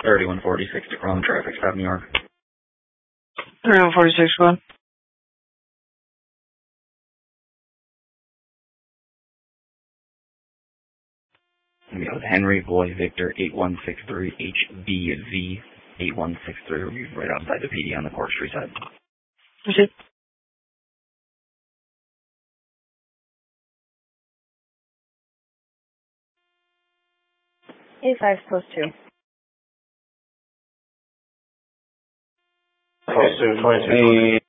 3146 to Chrome traffic stop, New York. 3146, one. We have Henry Boy Victor 8163 HBV 8163 right outside the PD on the Court Street side. Proceed. A5 post 2. Post 2, 22.